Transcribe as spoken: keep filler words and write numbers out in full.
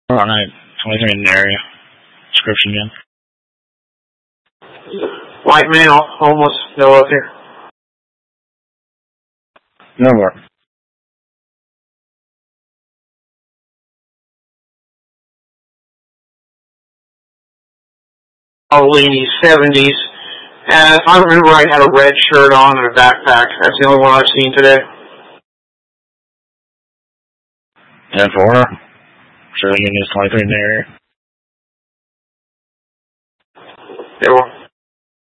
Alright, twenty-three in the area. Description again. White male, homeless, no up here. No more. Probably in his seventies. And I remember I had a red shirt on and a backpack. That's the only one I've seen today. ten four. Sure, you can use twenty-three in the area. They were.